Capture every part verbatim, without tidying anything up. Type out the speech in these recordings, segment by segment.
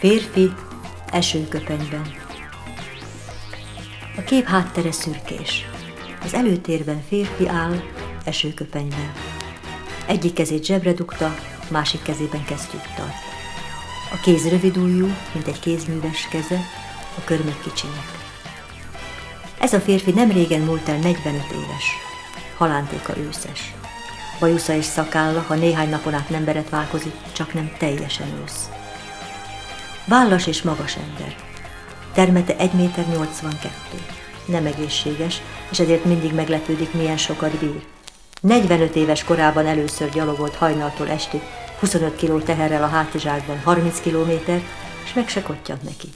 Férfi esőköpenyben. A kép háttere szürkés. Az előtérben férfi áll esőköpenyben. Egyik kezét zsebre dugta, másik kezében kesztyűt tart. A kéz rövidujjú, mint egy kézműves keze, a kör még kicsinyek. Ez a férfi nem régen múlt el negyvenöt éves. Halántéka őszes. Bajusza és szakálla, ha néhány napon át nem beretválkozik, csak nem teljesen ősz. Vállas és magas ember. Termete egy méter nyolcvankettő. Nem egészséges, és ezért mindig meglepődik, milyen sokat bír. negyvenöt éves korában először gyalogolt hajnaltól estig, huszonöt kiló teherrel a hátizsákban, harminc kilométer, és meg se kottyant neki.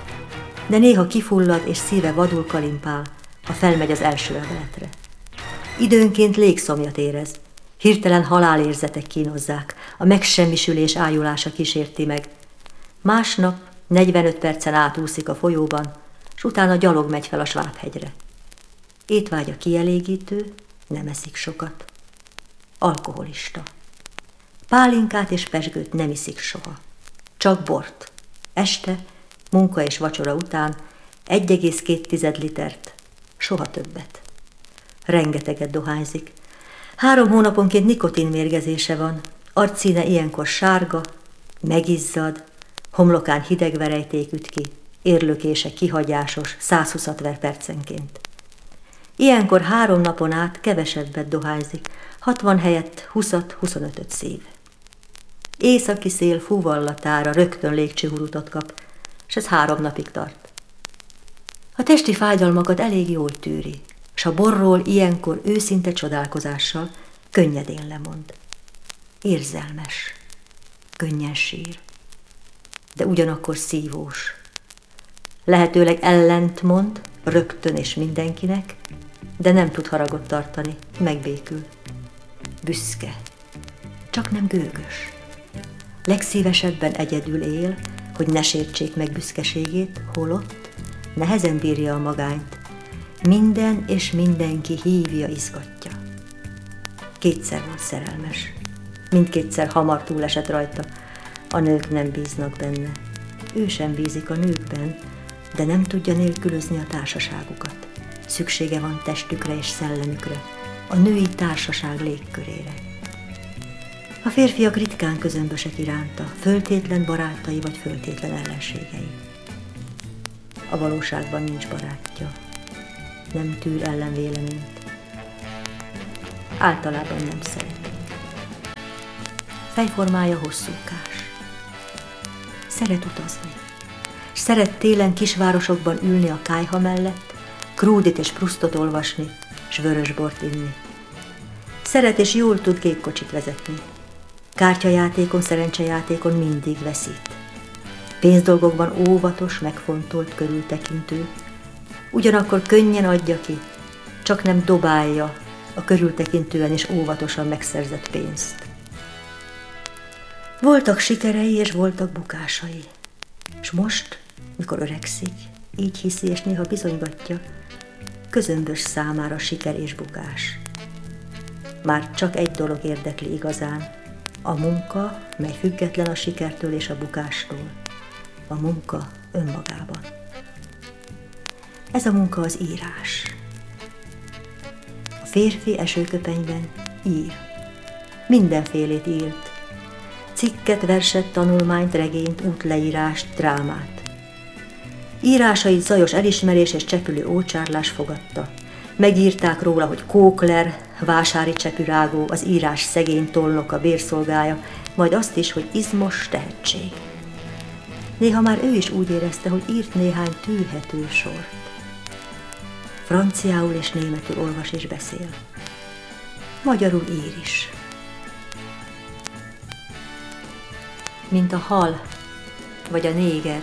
De néha kifullad, és szíve vadul kalimpál, ha felmegy az első emeletre. Időnként légszomjat érez, hirtelen halálérzetek kínozzák, a megsemmisülés ájulása kísérti meg. Másnap negyvenöt percen átúszik a folyóban, s utána gyalog megy fel a Svábhegyre. Étvágya kielégítő, nem eszik sokat. Alkoholista. Pálinkát és pezsgőt nem iszik soha. Csak bort. Este, munka és vacsora után egy egész két litert, soha többet. Rengeteget dohányzik. Három hónaponként nikotinmérgezése van, arcszíne ilyenkor sárga, megizzad, homlokán hideg verejték üt ki, érlökése kihagyásos, száz húszat ver percenként. Ilyenkor három napon át kevesebbet dohányzik, hatvan helyett húszat-huszonötöt szív. Északi szél fúvallatára rögtön légcsőhurutot kap, és ez három napig tart. A testi fájdalmakat elég jól tűri, s a borról ilyenkor őszinte csodálkozással könnyedén lemond. Érzelmes, könnyen sír, de ugyanakkor szívós. Lehetőleg ellent mond, rögtön és mindenkinek, de nem tud haragot tartani, megbékül. Büszke, csak nem gőgös. Legszívesebben egyedül él, hogy ne sértsék meg büszkeségét, holott nehezen bírja a magányt. Minden és mindenki hívja, izgatja. Kétszer volt szerelmes. Mindkétszer hamar túlesett rajta. A nők nem bíznak benne. Ő sem bízik a nőkben, de nem tudja nélkülözni a társaságukat. Szüksége van testükre és szellemükre, a női társaság légkörére. A férfiak ritkán közömbösek iránta, föltétlen barátai vagy föltétlen ellenségei. A valóságban nincs barátja, nem tűr ellenvéleményt. Általában nem szeret. Fejformája hosszúkás. Szeret utazni. Szeret télen kisvárosokban ülni a kályha mellett, krúdit és prusztot olvasni, s vörösbort inni. Szeret és jól tud gépkocsit vezetni. Kártyajátékon, szerencsejátékon mindig veszít. Pénzdolgokban óvatos, megfontolt, körültekintő. Ugyanakkor könnyen adja ki, csak nem dobálja a körültekintően és óvatosan megszerzett pénzt. Voltak sikerei és voltak bukásai. És most, mikor öregszik, így hiszi és néha bizonygatja, közömbös számára siker és bukás. Már csak egy dolog érdekli igazán, a munka, mely független a sikertől és a bukástól. A munka önmagában. Ez a munka az írás. A férfi esőköpenyben ír. Mindenfélét írt. Cikket, verset, tanulmányt, regényt, útleírást, drámát. Írásait zajos elismerés és csepülő ócsárlás fogadta. Megírták róla, hogy Kókler, vásári csepürágó, az írás szegény tolnoka, bérszolgája, majd azt is, hogy izmos tehetség. Néha már ő is úgy érezte, hogy írt néhány tűrhető sort. Franciául és németül olvas és beszél. Magyarul ír is. Mint a hal, vagy a néger.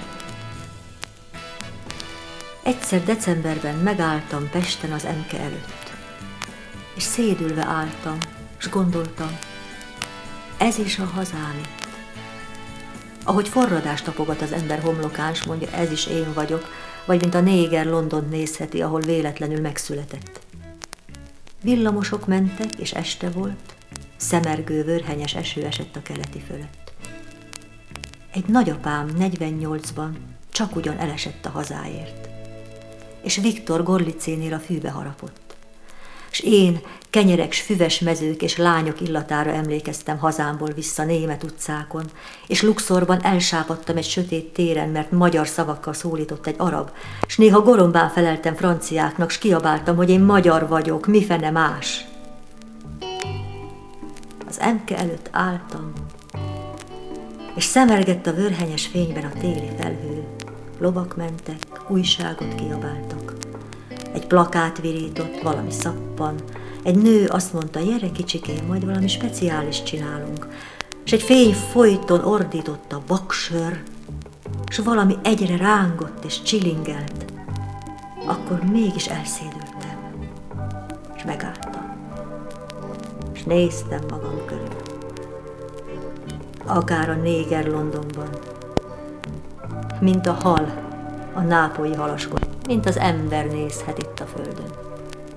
Egyszer decemberben megálltam Pesten az Emke előtt, és szédülve álltam, s gondoltam, ez is a hazám itt. Ahogy forradást tapogat az ember homlokán, s mondja, ez is én vagyok, vagy mint a néger Londont nézheti, ahol véletlenül megszületett. Villamosok mentek, és este volt, szemergő, vörhenyes eső esett a keleti fölött. egy nagyapám negyvennyolcban csak ugyan elesett a hazáért, és Viktor Gorlicénél a fűbe harapott. És én kenyerek, s füves mezők és lányok illatára emlékeztem hazámból vissza német utcákon, és Luxorban elsápadtam egy sötét téren, mert magyar szavakkal szólított egy arab, s néha gorombán feleltem franciáknak, s kiabáltam, hogy én magyar vagyok, mifene más. Az emke előtt álltam, és szemergett a vörhenyes fényben a téli felhő. Lovak mentek, újságot kiabáltak. Egy plakát virított, valami szappan. Egy nő azt mondta, gyere kicsikém, majd valami speciális csinálunk. És egy fény folyton ordított a baksör, és valami egyre rángott és csilingelt. Akkor mégis elszédültem, és megálltam, és néztem magam körül. Akár a néger Londonban, mint a hal a nápolyi halaskor, mint az ember nézhet itt a földön.